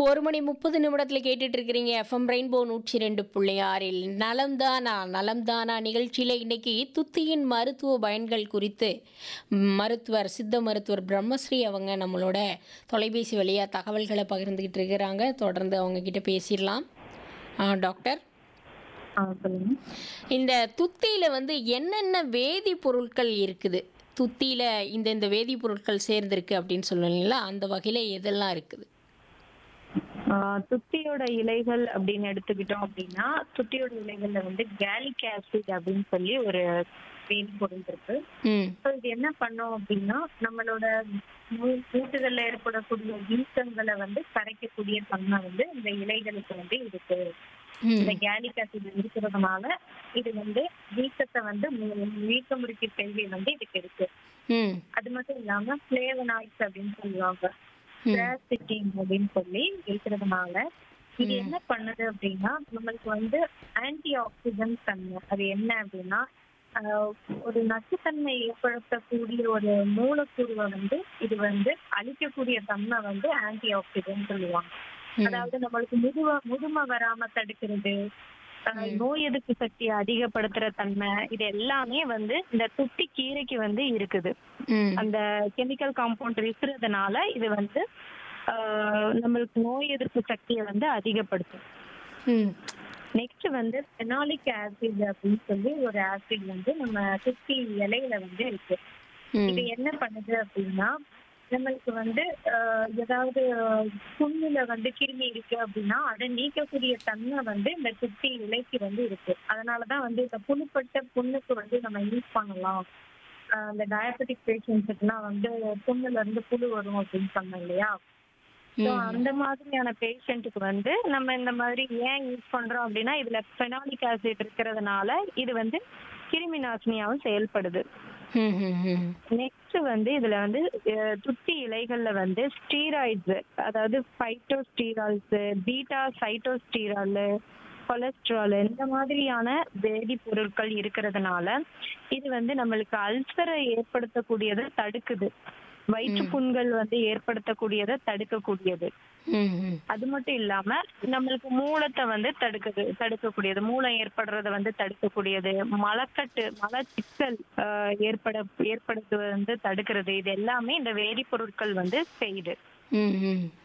1:30 கேட்டுட்டு இருக்கிறீங்க FM rainbow 102.6 நலம்தானா நலம்தானா நிகழ்ச்சியில் இன்னைக்கு துத்தியின் மருத்துவ பயன்கள் குறித்து சித்த மருத்துவர் பிரம்மஸ்ரீ அவங்க நம்மளோட தொலைபேசி வழியாக தகவல்களை பகிர்ந்துக்கிட்டு இருக்கிறாங்க. தொடர்ந்து அவங்க கிட்ட பேசிடலாம். டாக்டர், சொல்லுங்க. இந்த துத்தியில் என்னென்ன வேதிப்பொருட்கள் இருக்குது? துத்தியில் இந்த வேதிப்பொருட்கள் சேர்ந்திருக்கு அப்படின்னு சொல்லுவீங்களா, அந்த வகையில் எதெல்லாம் இருக்குது? துத்தியோட இலைகள் அப்படின்னு எடுத்துக்கிட்டோம் அப்படின்னா, துத்தியோட இலைகள்ல கேலிக் ஆசிட் அப்படின்னு சொல்லி ஒரு வேதிப்பொருள் இருக்கு. ம் இது என்ன பண்ணும் அப்படின்னா, நம்மளோட மூட்டுகள்ல ஏற்படக்கூடிய வீக்கங்களை கரைக்கக்கூடிய தன்மை இந்த இலைகளுக்கு இருக்கு. இந்த ம் கேலிக் ஆசிட் இருக்கிறதுனால இது வீக்கத்தை வீக்கமுறுக்கி செல்வி இதுக்கு இருக்கு. ம் அது மட்டும் இல்லாம பிளேவனாய்ட்ஸ் அப்படின்னு சொல்லுவாங்க, ம் பிராசிட்டின் அப்படின்னு சொல்லி இருக்கிறதுனால இது ம் என்ன பண்ணுது அப்படின்னா, நம்மளுக்கு ஆன்டி ஆக்சிடென்ட் தன்மை. அது என்ன அப்படின்னா, ஆஹ் ஒரு நச்சுத்தன்மை ஏற்படுத்தக்கூடிய ஒரு மூலக்கூறுவை இது அழிக்கக்கூடிய தன்மை ஆன்டி ஆக்சிடென்ட் சொல்லுவாங்க. ம் அதாவது நம்மளுக்கு முதுமை வராம தடுக்கிறது, ம் நோய் எதிர்ப்பு சக்தியை அதிகப்படுத்துற தன்மை, இது எல்லாமே இந்த துத்தி கீரைக்கு இருக்குது. ம் அந்த கெமிக்கல் காம்பவுண்ட் இருக்கிறதுனால இது நம்மளுக்கு நோய் எதிர்ப்பு சக்தியை அதிகப்படுத்தும். ம் நெக்ஸ்ட் பெனாலிக் ஆசிட் அப்படின்னு சொல்லி ஒரு ஆசிட் நம்ம துத்தி இலையில இருக்கு. இது ம் என்ன பண்ணுது அப்படின்னா, நம்மளுக்கு ஏதாவது புண்ணுல கிருமி இருக்கு அப்படின்னா அதை நீக்கக்கூடிய தன்மை இந்த துத்தி இலைக்கு இருக்கு. அதனாலதான் இந்த புண்ணுப்பட்ட புண்ணுக்கு நம்ம யூஸ் பண்ணலாம். இந்த டயபெட்டிக் பேஷண்ட்ஸுக்குலாம் புண்ணுல இருந்து புழு வரும் அப்படின்னு சொன்னோம் இல்லையா. ஸோ ம் அந்த மாதிரியான பேஷண்ட்டுக்கு நம்ம இந்த மாதிரி ஏன் யூஸ் பண்றோம் அப்படின்னா, இதுல ஃபெனாலிக் ஆசிட் இருக்கிறதுனால இது கிருமி நாசினியாவும் செயல்படுது. ம் ம் நெக்ஸ்ட் இதுல துத்தி இலைகள்ல ஸ்டீராய்ட்ஸ், அதாவது பைட்டோஸ்டீரால்ஸ், பீட்டா சைட்டோஸ்டீரால், கொலஸ்ட்ரால், இந்த மாதிரியான வேதிப்பொருட்கள் இருக்கிறதுனால இது நம்மளுக்கு அல்சரை ஏற்படுத்தக்கூடியதை தடுக்குது. வயிற்று ம் புண்கள் ஏற்படுத்தக்கூடியதை தடுக்கக்கூடியது. ம் ம் அது மட்டும் இல்லாம நம்மளுக்கு மூலத்தை தடுக்கக்கூடியது, மூலம் ஏற்படுறத தடுக்கக்கூடியது, மலச்சிக்கல் ஏற்படுத்துவது தடுக்கிறது. இது எல்லாமே இந்த வேதிப்பொருட்கள் செய்யுது. ம் ம்